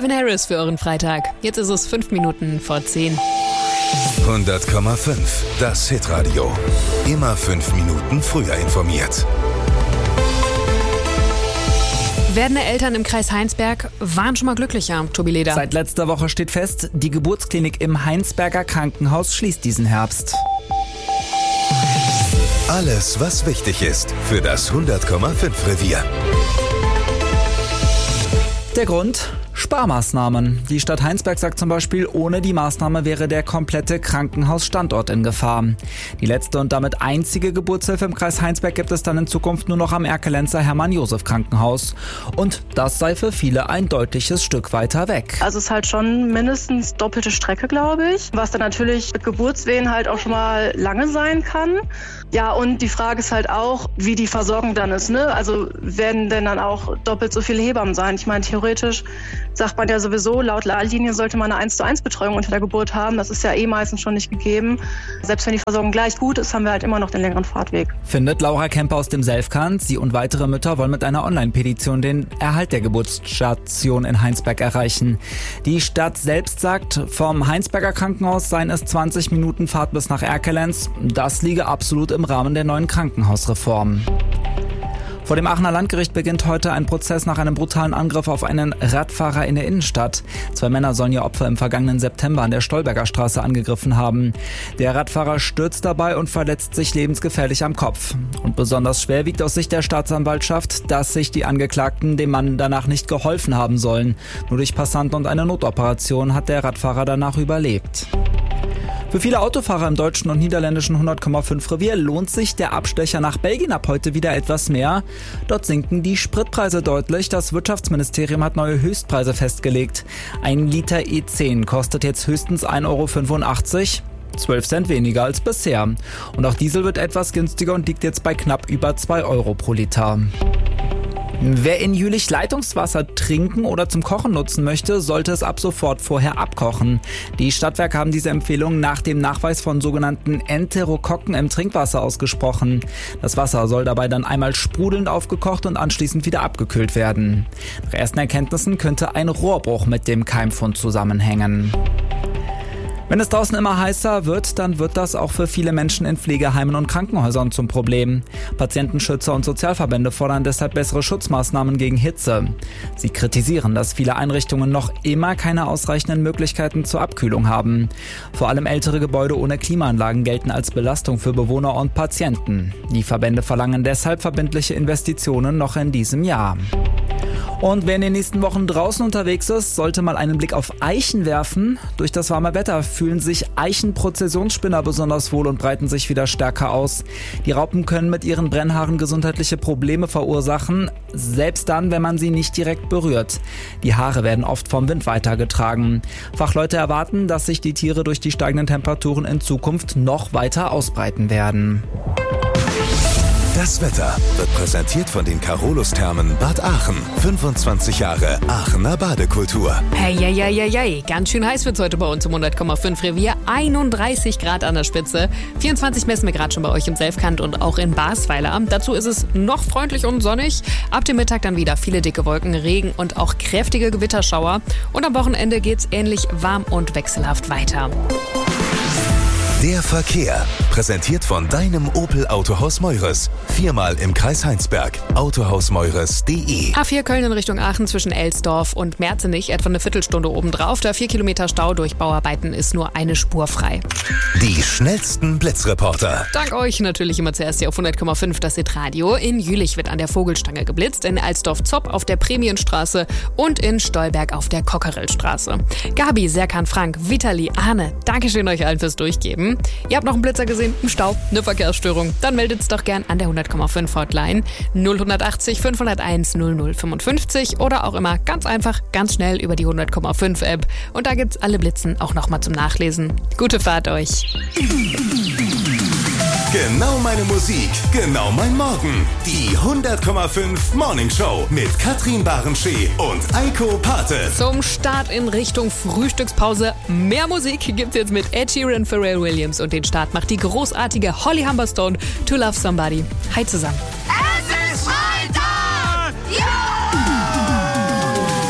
Calvin Harris für euren Freitag. Jetzt ist es 5 Minuten vor 10. 100,5. Das Hitradio. Immer 5 Minuten früher informiert. Werdende Eltern im Kreis Heinsberg waren schon mal glücklicher, Tobi Leder. Seit letzter Woche steht fest, die Geburtsklinik im Heinsberger Krankenhaus schließt diesen Herbst. Alles, was wichtig ist für das 100,5 Revier. Der Grund? Sparmaßnahmen. Die Stadt Heinsberg sagt zum Beispiel, ohne die Maßnahme wäre der komplette Krankenhausstandort in Gefahr. Die letzte und damit einzige Geburtshilfe im Kreis Heinsberg gibt es dann in Zukunft nur noch am Erkelenzer Hermann-Josef-Krankenhaus. Und das sei für viele ein deutliches Stück weiter weg. Also es ist halt schon mindestens doppelte Strecke, glaube ich. Was dann natürlich mit Geburtswehen halt auch schon mal lange sein kann. Ja, und die Frage ist halt auch, wie die Versorgung dann ist, ne? Also werden denn dann auch doppelt so viele Hebammen sein? Ich meine, theoretisch sagt man ja sowieso, laut Leitlinie sollte man eine 1:1 Betreuung unter der Geburt haben. Das ist ja meistens schon nicht gegeben. Selbst wenn die Versorgung gleich gut ist, haben wir halt immer noch den längeren Fahrtweg. Findet Laura Kemper aus dem Selfkant. Sie und weitere Mütter wollen mit einer Online-Petition den Erhalt der Geburtsstation in Heinsberg erreichen. Die Stadt selbst sagt, vom Heinsberger Krankenhaus seien es 20 Minuten Fahrt bis nach Erkelenz. Das liege absolut im Rahmen der neuen Krankenhausreform. Vor dem Aachener Landgericht beginnt heute ein Prozess nach einem brutalen Angriff auf einen Radfahrer in der Innenstadt. 2 Männer sollen ihr Opfer im vergangenen September an der Stolberger Straße angegriffen haben. Der Radfahrer stürzt dabei und verletzt sich lebensgefährlich am Kopf. Und besonders schwer wiegt aus Sicht der Staatsanwaltschaft, dass sich die Angeklagten dem Mann danach nicht geholfen haben sollen. Nur durch Passanten und eine Notoperation hat der Radfahrer danach überlebt. Für viele Autofahrer im deutschen und niederländischen 100,5 Revier lohnt sich der Abstecher nach Belgien ab heute wieder etwas mehr. Dort sinken die Spritpreise deutlich. Das Wirtschaftsministerium hat neue Höchstpreise festgelegt. 1 Liter E10 kostet jetzt höchstens 1,85 €. 12 Cent weniger als bisher. Und auch Diesel wird etwas günstiger und liegt jetzt bei knapp über 2 € pro Liter. Wer in Jülich Leitungswasser trinken oder zum Kochen nutzen möchte, sollte es ab sofort vorher abkochen. Die Stadtwerke haben diese Empfehlung nach dem Nachweis von sogenannten Enterokokken im Trinkwasser ausgesprochen. Das Wasser soll dabei dann einmal sprudelnd aufgekocht und anschließend wieder abgekühlt werden. Nach ersten Erkenntnissen könnte ein Rohrbruch mit dem Keimfund zusammenhängen. Wenn es draußen immer heißer wird, dann wird das auch für viele Menschen in Pflegeheimen und Krankenhäusern zum Problem. Patientenschützer und Sozialverbände fordern deshalb bessere Schutzmaßnahmen gegen Hitze. Sie kritisieren, dass viele Einrichtungen noch immer keine ausreichenden Möglichkeiten zur Abkühlung haben. Vor allem ältere Gebäude ohne Klimaanlagen gelten als Belastung für Bewohner und Patienten. Die Verbände verlangen deshalb verbindliche Investitionen noch in diesem Jahr. Und wer in den nächsten Wochen draußen unterwegs ist, sollte mal einen Blick auf Eichen werfen. Durch das warme Wetter fühlen sich Eichenprozessionsspinner besonders wohl und breiten sich wieder stärker aus. Die Raupen können mit ihren Brennhaaren gesundheitliche Probleme verursachen, selbst dann, wenn man sie nicht direkt berührt. Die Haare werden oft vom Wind weitergetragen. Fachleute erwarten, dass sich die Tiere durch die steigenden Temperaturen in Zukunft noch weiter ausbreiten werden. Das Wetter wird präsentiert von den Carolus-Thermen Bad Aachen. 25 Jahre Aachener Badekultur. Hey, ganz schön heiß wird's heute bei uns im 100,5 Revier. 31 Grad an der Spitze. 24 messen wir gerade schon bei euch im Selfkant und auch in Basweiler. Dazu ist es noch freundlich und sonnig. Ab dem Mittag dann wieder viele dicke Wolken, Regen und auch kräftige Gewitterschauer. Und am Wochenende geht's ähnlich warm und wechselhaft weiter. Der Verkehr, präsentiert von deinem Opel Autohaus Meures. 4-mal im Kreis Heinsberg. Autohausmeures.de. A4 Köln in Richtung Aachen zwischen Elsdorf und Merzenich, etwa eine Viertelstunde obendrauf. Da 4 Kilometer Stau durch Bauarbeiten ist nur eine Spur frei. Die schnellsten Blitzreporter. Dank euch natürlich immer zuerst hier auf 100,5 das Hitradio. In Jülich wird an der Vogelstange geblitzt, in Alsdorf-Zopp auf der Prämienstraße und in Stolberg auf der Kokerellstraße. Gabi, Serkan, Frank, Vitali, Arne, Dankeschön euch allen fürs Durchgeben. Ihr habt noch einen Blitzer gesehen, im Stau, eine Verkehrsstörung. Dann meldet's doch gern an der 100,5 Hotline 0180 501 0055 oder auch immer ganz einfach, ganz schnell über die 100,5 App. Und da gibt's alle Blitzen auch nochmal zum Nachlesen. Gute Fahrt euch. Genau meine Musik, genau mein Morgen. Die 100,5 Morning Show mit Katrin Barenschee und Eiko Pate. Zum Start in Richtung Frühstückspause. Mehr Musik gibt's jetzt mit Ed Sheeran, Pharrell Williams und den Start macht die großartige Holly Humberstone, To Love Somebody. Hi zusammen.